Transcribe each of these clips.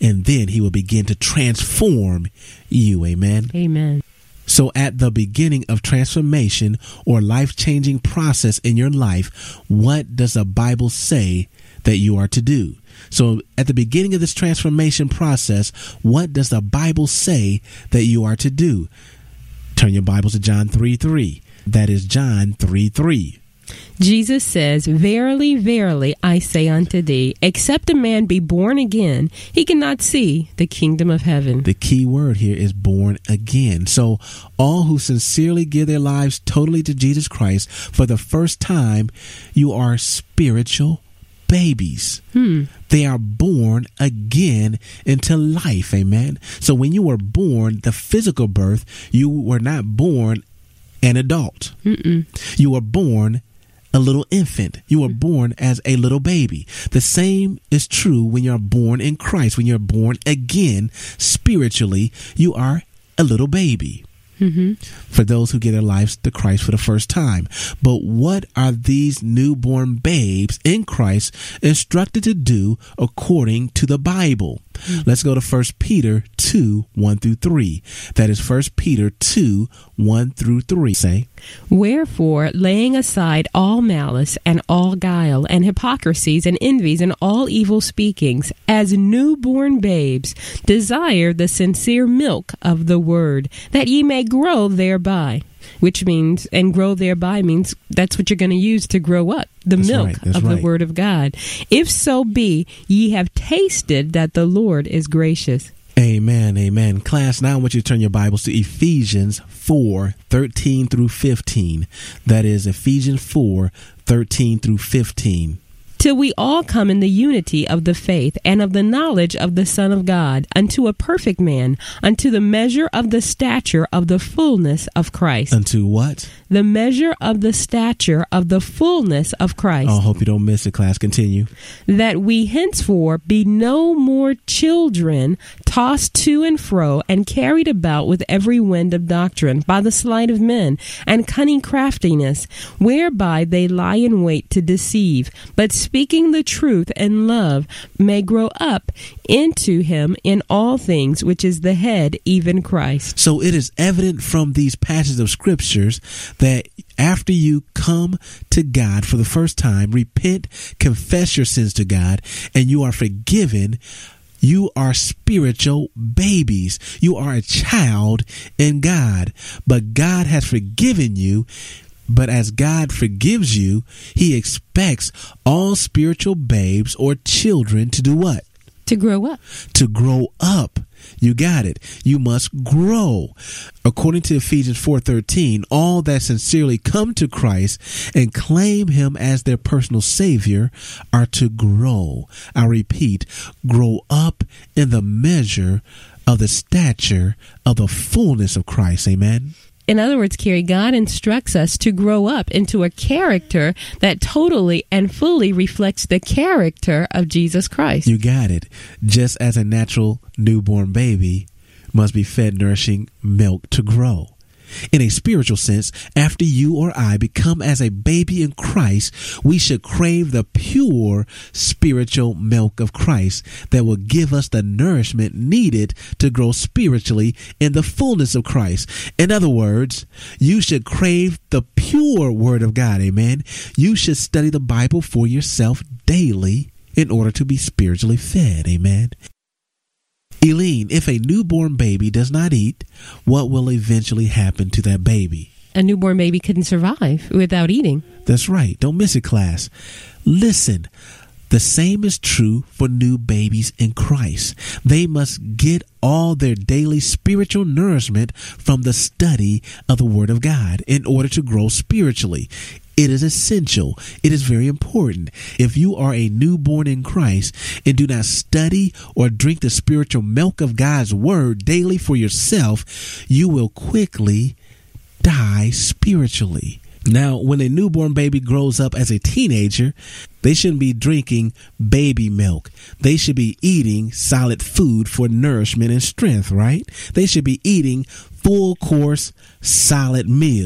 and then he will begin to transform you. Amen. Amen. So at the beginning of transformation or life-changing process in your life, what does the Bible say that you are to do? So at the beginning of this transformation process, what does the Bible say that you are to do? Turn your Bibles to John 3:3. That is John 3:3. Jesus says, "Verily, verily, I say unto thee, except a man be born again, he cannot see the kingdom of heaven." The key word here is born again. So all who sincerely give their lives totally to Jesus Christ for the first time, you are spiritual babies. They are born again into life. Amen. So when you were born, the physical birth, you were not born an adult. You were born a little infant. You were born as a little baby. The same is true when you're born in Christ. When you're born again spiritually, you are a little baby. For those who give their lives to Christ for the first time. But what are these newborn babes in Christ instructed to do according to the Bible? Let's go to 1 Peter 2:1-3. That is 1 Peter 2:1-3. Say, "Wherefore, laying aside all malice and all guile and hypocrisies and envies and all evil speakings, as newborn babes, desire the sincere milk of the word, that ye may grow thereby." Which means, and grow thereby means that's what you're going to use to grow up, the milk of the word of God. "If so be ye have tasted that the Lord is gracious." Amen, amen. Class, now I want you to turn your Bibles to Ephesians 4:13-15. That is Ephesians 4:13-15. "Till we all come in the unity of the faith and of the knowledge of the Son of God, unto a perfect man, unto the measure of the stature of the fullness of Christ." Unto what? The measure of the stature of the fullness of Christ. I hope you don't miss it, class. Continue. "That we henceforth be no more children, tossed to and fro, and carried about with every wind of doctrine, by the sleight of men, and cunning craftiness, whereby they lie in wait to deceive, but speaking the truth in love, may grow up into him in all things, which is the head, even Christ." So it is evident from these passages of scriptures that after you come to God for the first time, repent, confess your sins to God, and you are forgiven, you are spiritual babies. You are a child in God, but God has forgiven you. But as God forgives you, he expects all spiritual babes or children to do what? To grow up. To grow up. You got it. You must grow. According to Ephesians 4:13, all that sincerely come to Christ and claim him as their personal savior are to grow. I repeat, grow up in the measure of the stature of the fullness of Christ. Amen. In other words, Kerry, God instructs us to grow up into a character that totally and fully reflects the character of Jesus Christ. You got it. Just as a natural newborn baby must be fed nourishing milk to grow. In a spiritual sense, after you or I become as a baby in Christ, we should crave the pure spiritual milk of Christ that will give us the nourishment needed to grow spiritually in the fullness of Christ. In other words, you should crave the pure word of God. Amen. You should study the Bible for yourself daily in order to be spiritually fed. Amen. Eileen, if a newborn baby does not eat, what will eventually happen to that baby? A newborn baby couldn't survive without eating. That's right. Don't miss it, class. Listen, the same is true for new babies in Christ. They must get all their daily spiritual nourishment from the study of the Word of God in order to grow spiritually. It is essential. It is very important. If you are a newborn in Christ and do not study or drink the spiritual milk of God's word daily for yourself, you will quickly die spiritually. Now, when a newborn baby grows up as a teenager, they shouldn't be drinking baby milk. They should be eating solid food for nourishment and strength, right? They should be eating full course, solid meals.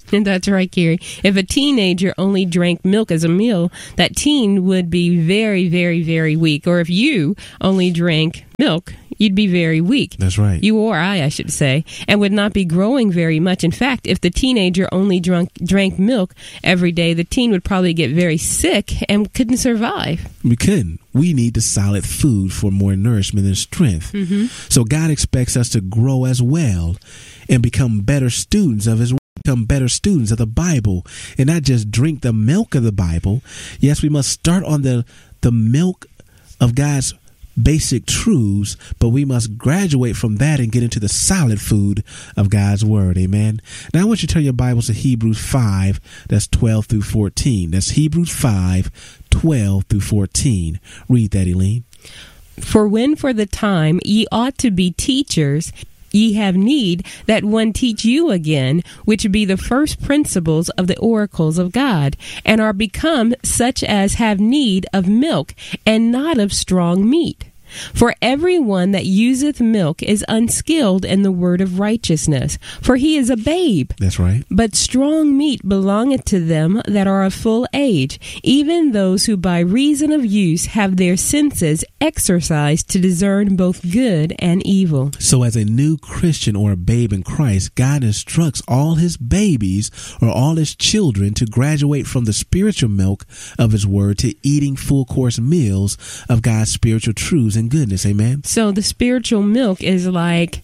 And that's right, Gary. If a teenager only drank milk as a meal, that teen would be very, very, very weak. Or if you only drank milk, you'd be very weak. That's right. You or I should say, and would not be growing very much. In fact, if the teenager only drank milk every day, the teen would probably get very sick and couldn't survive. We couldn't. We need the solid food for more nourishment and strength. Mm-hmm. So God expects us to grow as well and become better students of His Word. Become better students of the Bible and not just drink the milk of the Bible. Yes, we must start on the milk of God's basic truths, but we must graduate from that and get into the solid food of God's Word. Amen. Now I want you to turn your Bibles to Hebrews 5, that's 12 through 14. That's Hebrews 5, 12 through 14. Read that, Eileen. For when for the time ye ought to be teachers, ye have need that one teach you again, which be the first principles of the oracles of God, and are become such as have need of milk, and not of strong meat. For everyone that useth milk is unskilled in the word of righteousness, for he is a babe. That's right. But strong meat belongeth to them that are of full age, even those who by reason of use have their senses exercised to discern both good and evil. So as a new Christian or a babe in Christ, God instructs all His babies or all His children to graduate from the spiritual milk of His Word to eating full course meals of God's spiritual truths and goodness. Amen. So the spiritual milk is like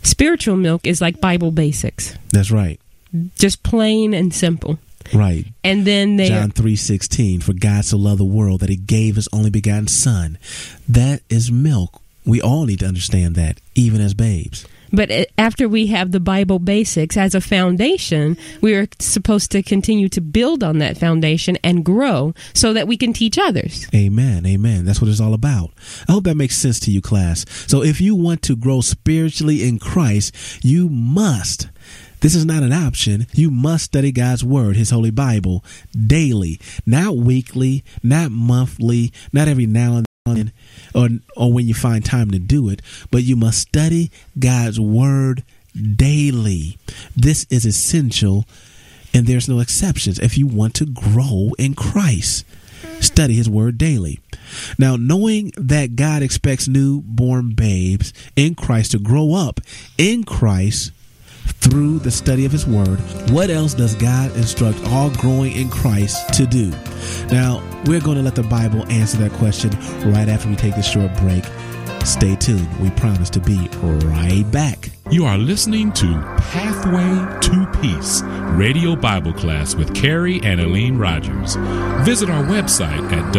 Bible basics. That's right. Just plain and simple. Right. And then John 3:16, for God so loved the world that He gave His only begotten Son. That is milk. We all need to understand that, even as babes. But after we have the Bible basics as a foundation, we are supposed to continue to build on that foundation and grow so that we can teach others. Amen. Amen. That's what it's all about. I hope that makes sense to you, class. So if you want to grow spiritually in Christ, you must. This is not an option. You must study God's Word, His Holy Bible, daily, not weekly, not monthly, not every now and then, or when you find time to do it, but you must study God's Word daily. This is essential, and there's no exceptions if you want to grow in Christ. Study His Word daily. Now, knowing that God expects newborn babes in Christ to grow up in Christ through the study of His Word, what else does God instruct all growing in Christ to do? Now, we're going to let the Bible answer that question right after we take this short break. Stay tuned. We promise to be right back. You are listening to Pathway to Peace, Radio Bible Class with Carrie and Eileen Rogers. Visit our website at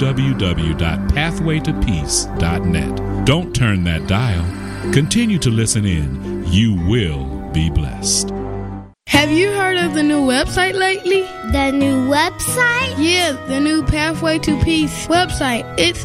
www.pathwaytopeace.net. Don't turn that dial. Continue to listen in. You will be blessed. Have you heard of the new website lately? The new website? Yeah, the new Pathway to Peace website. It's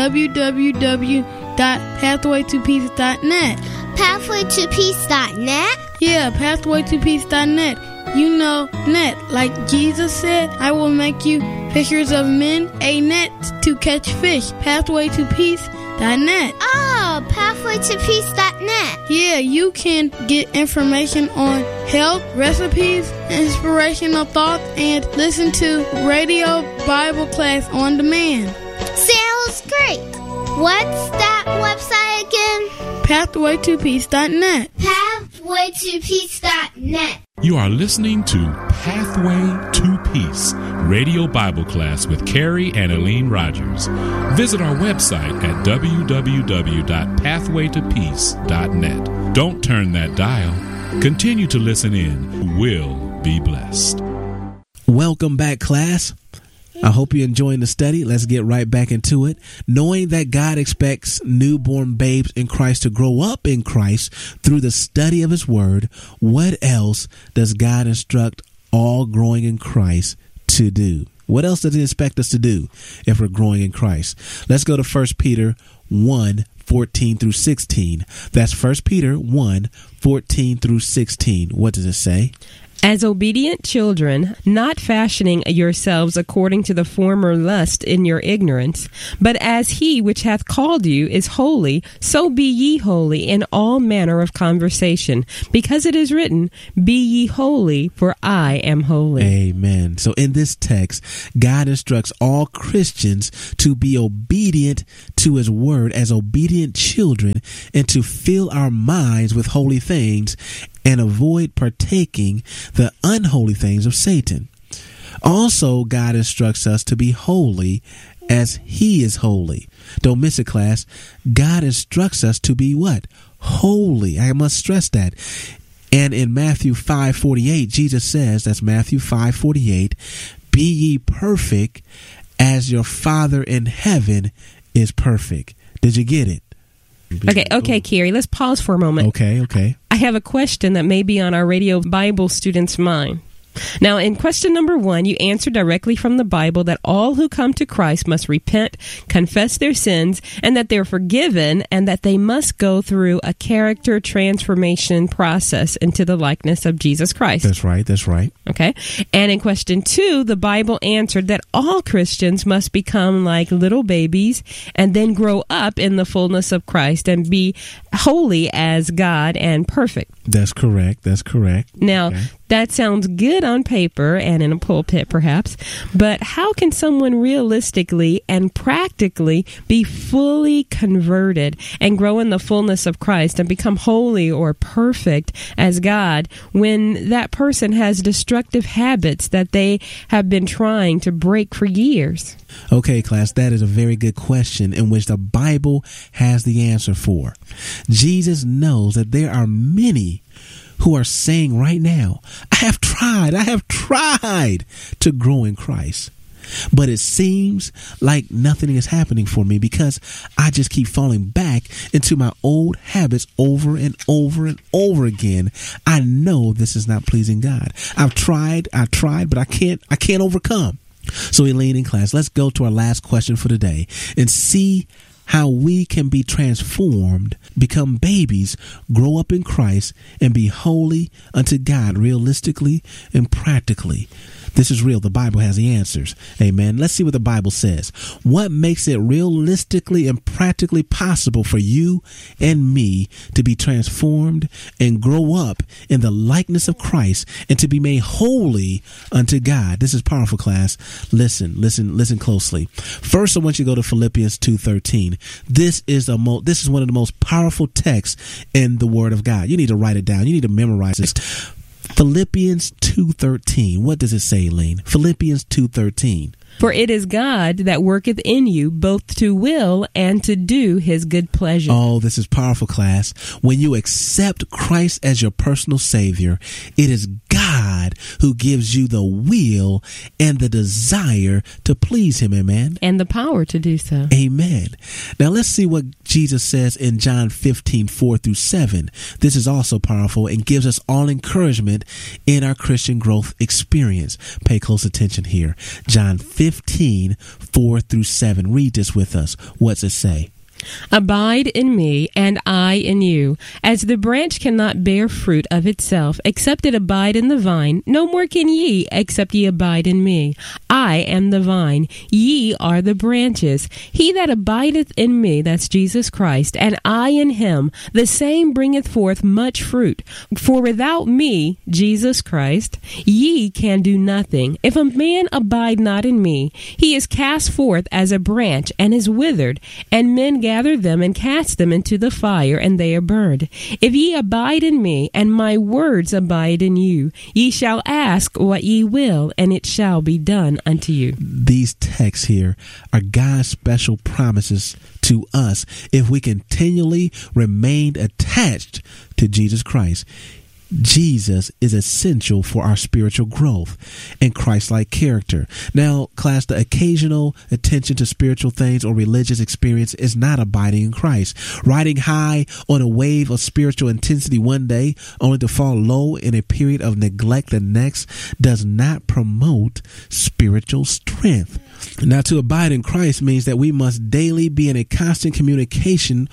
www.pathwaytopeace.net. Pathwaytopeace.net? Yeah, pathwaytopeace.net. You know, net. Like Jesus said, I will make you fishers of men, a net to catch fish. Pathwaytopeace.net. Oh, pathwaytopeace.net. Yeah, you can get information on health, recipes, inspirational thoughts, and listen to Radio Bible Class on demand. Sounds great. What's that website again? Pathwaytopeace.net. Pathwaytopeace.net. You are listening to Pathway to Peace, Radio Bible Class with Carrie and Eileen Rogers. Visit our website at www.pathwaytopeace.net. Don't turn that dial. Continue to listen in. You will be blessed. Welcome back, class. I hope you're enjoying the study. Let's get right back into it. Knowing that God expects newborn babes in Christ to grow up in Christ through the study of His Word, what else does God instruct all growing in Christ to do? What else does He expect us to do if we're growing in Christ? Let's go to 1 Peter 1:14 through 16. That's 1 Peter 1:14 through 16. What does it say? As obedient children, not fashioning yourselves according to the former lust in your ignorance, but as he which hath called you is holy, so be ye holy in all manner of conversation, because it is written, Be ye holy, for I am holy. Amen. So in this text, God instructs all Christians to be obedient to his word as obedient children and to fill our minds with holy things and avoid partaking the unholy things of Satan. Also, God instructs us to be holy as he is holy. Don't miss it, class. God instructs us to be what? Holy. I must stress that. And in Matthew 5:48, Jesus says, that's Matthew 5:48, be ye perfect as your Father in heaven is perfect. Did you get it? Okay, Carrie, let's pause for a moment. Okay. I have a question that may be on our Radio Bible students' mind. Now, in question number 1, you answer directly from the Bible that all who come to Christ must repent, confess their sins, and that they're forgiven, and that they must go through a character transformation process into the likeness of Jesus Christ. That's right. Okay. And in question 2, the Bible answered that all Christians must become like little babies and then grow up in the fullness of Christ and be holy as God and perfect. That's correct. Now, that sounds good on paper and in a pulpit, perhaps, but how can someone realistically and practically be fully converted and grow in the fullness of Christ and become holy or perfect as God when that person has destructive habits that they have been trying to break for years? Okay, class, that is a very good question in which the Bible has the answer for. Jesus knows that there are many who are saying right now, I have tried to grow in Christ, but it seems like nothing is happening for me because I just keep falling back into my old habits over and over and over again. I know this is not pleasing God. I've tried, but I can't overcome. So Elaine in class, let's go to our last question for today and see how we can be transformed, become babies, grow up in Christ, and be holy unto God realistically and practically. This is real. The Bible has the answers. Amen. Let's see what the Bible says. What makes it realistically and practically possible for you and me to be transformed and grow up in the likeness of Christ and to be made holy unto God? This is powerful, class. Listen closely. First, I want you to go to Philippians 2:13. This is one of the most powerful texts in the Word of God. You need to write it down. You need to memorize this. Philippians 2:13. What does it say, Elaine? Philippians 2:13. For it is God that worketh in you both to will and to do his good pleasure. Oh, this is powerful, class. When you accept Christ as your personal Savior, it is God who gives you the will and the desire to please him. Amen. And the power to do so. Amen. Now let's see what Jesus says in John 15:4-7. This is also powerful and gives us all encouragement in our Christian growth experience. Pay close attention here. John 15:4-7. Read this with us. What's it say? Abide in me, and I in you. As the branch cannot bear fruit of itself, except it abide in the vine, no more can ye, except ye abide in me. I am the vine, ye are the branches. He that abideth in me, that's Jesus Christ, and I in him, the same bringeth forth much fruit. For without me, Jesus Christ, ye can do nothing. If a man abide not in me, he is cast forth as a branch, and is withered, and men gather them and cast them into the fire, and they are burned. If ye abide in me, and my words abide in you, ye shall ask what ye will, and it shall be done unto you. These texts here are God's special promises to us if we continually remain attached to Jesus Christ. Jesus is essential for our spiritual growth and Christ-like character. Now, class, the occasional attention to spiritual things or religious experience is not abiding in Christ. Riding high on a wave of spiritual intensity one day, only to fall low in a period of neglect the next, does not promote spiritual strength. Now, to abide in Christ means that we must daily be in a constant communication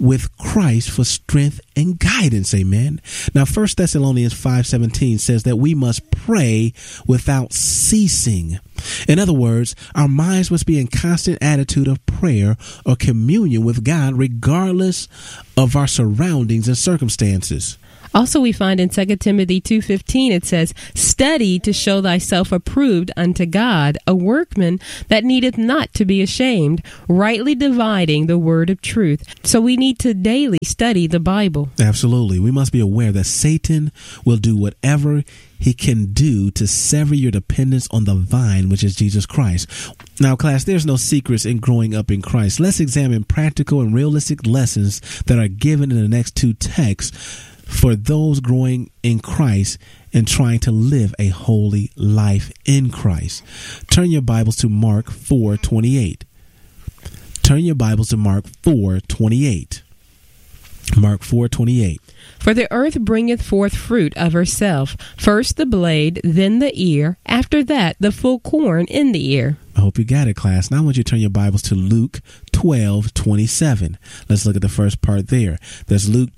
with Christ for strength and guidance. Amen. Now, 1 Thessalonians 5:17 says that we must pray without ceasing. In other words, our minds must be in constant attitude of prayer or communion with God, regardless of our surroundings and circumstances. Also, we find in 2 Timothy 2:15, it says, "Study to show thyself approved unto God, a workman that needeth not to be ashamed, rightly dividing the word of truth." So we need to daily study the Bible. Absolutely. We must be aware that Satan will do whatever he can do to sever your dependence on the vine, which is Jesus Christ. Now, class, there's no secrets in growing up in Christ. Let's examine practical and realistic lessons that are given in the next two texts for those growing in Christ and trying to live a holy life in Christ. Turn your Bibles to Mark 4:28. Turn your Bibles to Mark 4:28. Mark 4:28. "For the earth bringeth forth fruit of herself, first the blade, then the ear, after that the full corn in the ear." I hope you got it, class. Now I want you to turn your Bibles to Luke 12:27. Let's look at the first part there. That's Luke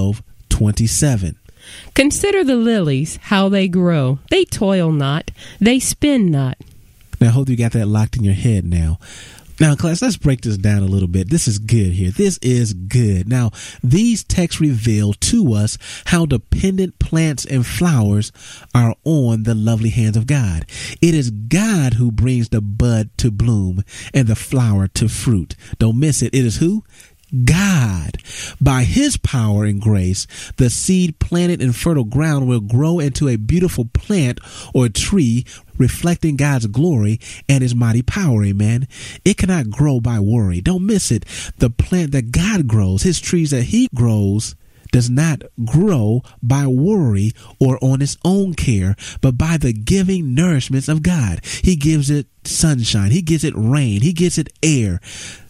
12:27. "Consider the lilies, how they grow. They toil not, they spin not." Now I hope you got that locked in your head now. Now, class, let's break this down a little bit. This is good here. This is good. Now, these texts reveal to us how dependent plants and flowers are on the lovely hands of God. It is God who brings the bud to bloom and the flower to fruit. Don't miss it. It is who? God. By his power and grace, the seed planted in fertile ground will grow into a beautiful plant or tree reflecting God's glory and his mighty power. Amen. It cannot grow by worry. Don't miss it. The plant that God grows, his trees that he grows, does not grow by worry or on its own care, but by the giving nourishments of God. He gives it sunshine. He gives it rain. He gives it air.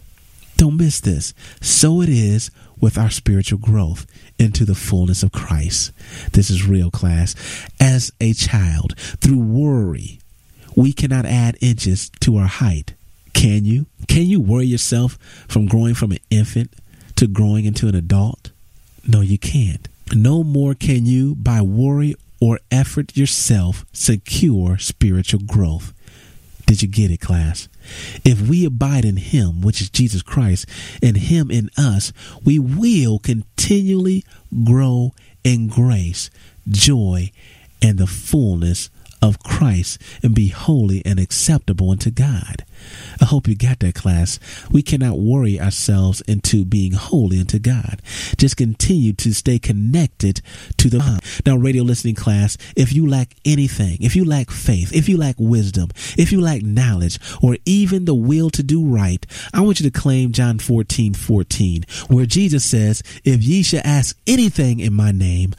Don't miss this. So it is with our spiritual growth into the fullness of Christ. This is real, class. As a child, through worry, we cannot add inches to our height. Can you? Can you worry yourself from growing from an infant to growing into an adult? No, you can't. No more can you, by worry or effort yourself, secure spiritual growth. Did you get it, class? If we abide in him, which is Jesus Christ, and him in us, we will continually grow in grace, joy, and the fullness of Christ and be holy and acceptable unto God. I hope you got that, class. We cannot worry ourselves into being holy unto God. Just continue to stay connected to the vine. Now, radio listening class, if you lack anything, if you lack faith, if you lack wisdom, if you lack knowledge, or even the will to do right, I want you to claim John 14:14, where Jesus says, "If ye shall ask anything in my name,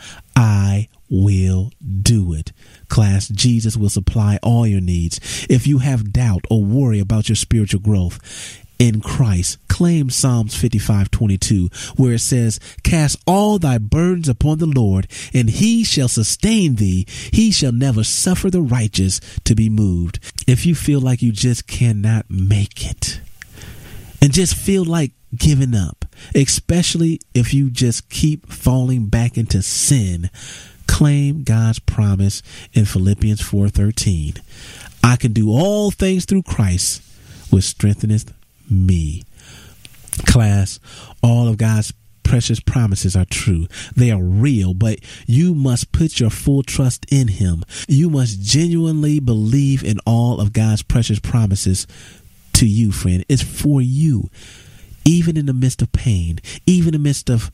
I will do it." Class, Jesus will supply all your needs. If you have doubt or worry about your spiritual growth in Christ, claim Psalms 55:22, where it says, "Cast all thy burdens upon the Lord, and he shall sustain thee. He shall never suffer the righteous to be moved." If you feel like you just cannot make it and just feel like giving up, especially if you just keep falling back into sin, claim God's promise in Philippians 4:13. "I can do all things through Christ, which strengtheneth me." Class, all of God's precious promises are true. They are real, but you must put your full trust in him. You must genuinely believe in all of God's precious promises to you, friend. It's for you. Even in the midst of pain, even in the midst of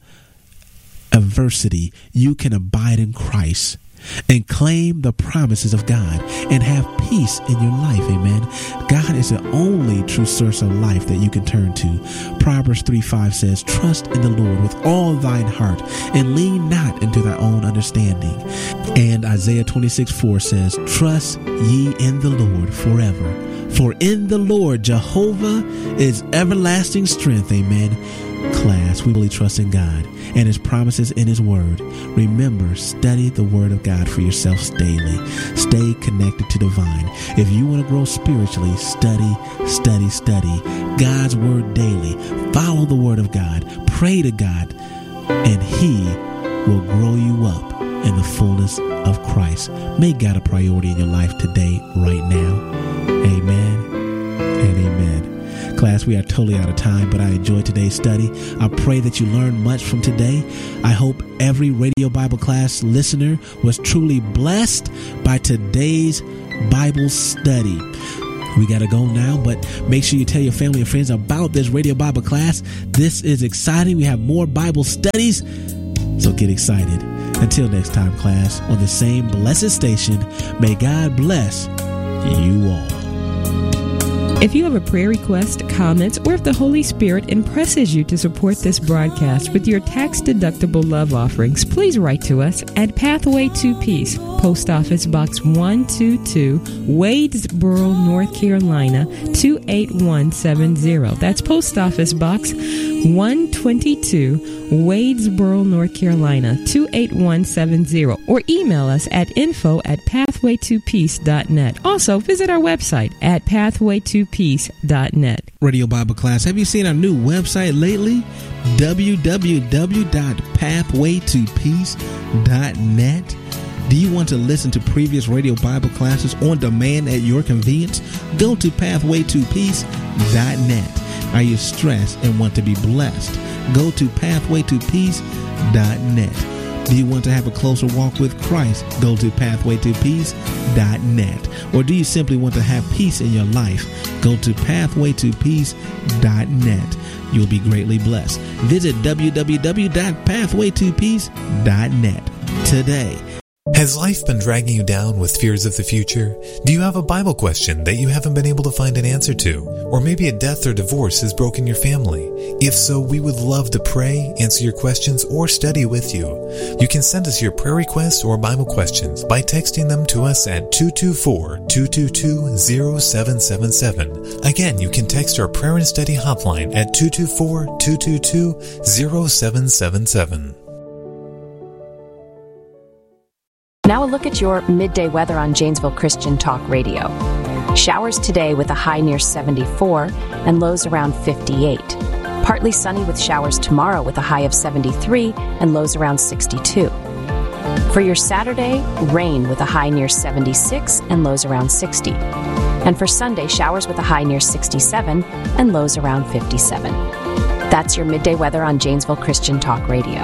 adversity, you can abide in Christ and claim the promises of God and have peace in your life. Amen. God is the only true source of life that you can turn to. Proverbs 3:5 says, "Trust in the Lord with all thine heart and lean not into thy own understanding." And Isaiah 26:4 says, "Trust ye in the Lord forever. For in the Lord Jehovah is everlasting strength." Amen. Class, we really trust in God and his promises in his word. Remember, study the word of God for yourselves daily. Stay connected to the vine. If you want to grow spiritually, study God's word daily. Follow the word of God. pray to God, and He will grow you up in the fullness of Christ. Make God a priority in your life today, right now. Amen and amen. Class, we are totally out of time, but I enjoyed today's study. I pray that you learned much from today. I hope every Radio Bible Class listener was truly blessed by today's Bible study. We got to go now, but make sure you tell your family and friends about this Radio Bible Class. This is exciting. We have more Bible studies, so get excited. Until next time, class, on the same blessed station, may God bless you all. If you have a prayer request, comments, or if the Holy Spirit impresses you to support this broadcast with your tax-deductible love offerings, please write to us at Pathway to Peace, Post Office Box 122, Wadesboro, North Carolina, 28170. That's Post Office Box 122, Wadesboro, North Carolina, 28170. Or email us at info@pathwaytopeace.net. Also, visit our website at pathwaytopeace.net. Radio Bible Class, have you seen our new website lately? www.pathwaytopeace.net. Do you want to listen to previous Radio Bible classes on demand at your convenience? Go to pathwaytopeace.net. Are you stressed and want to be blessed? Go to pathwaytopeace.net. Do you want to have a closer walk with Christ? Go to pathwaytopeace.net. Or do you simply want to have peace in your life? Go to pathwaytopeace.net. You'll be greatly blessed. Visit www.pathwaytopeace.net today. Has life been dragging you down with fears of the future? Do you have a Bible question that you haven't been able to find an answer to? Or maybe a death or divorce has broken your family? If so, we would love to pray, answer your questions, or study with you. You can send us your prayer requests or Bible questions by texting them to us at 224-222-0777. Again, you can text our prayer and study hotline at 224-222-0777. Now a look at your midday weather on Janesville Christian Talk Radio. Showers today with a high near 74 and lows around 58. Partly sunny with showers tomorrow with a high of 73 and lows around 62. For your Saturday, rain with a high near 76 and lows around 60. And for Sunday, showers with a high near 67 and lows around 57. That's your midday weather on Janesville Christian Talk Radio.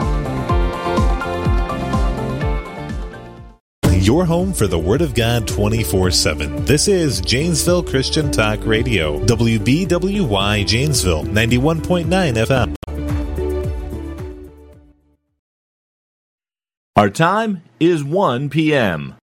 Your home for the Word of God 24/7. This is Janesville Christian Talk Radio, WBWY Janesville, 91.9 FM. Our time is 1 p.m.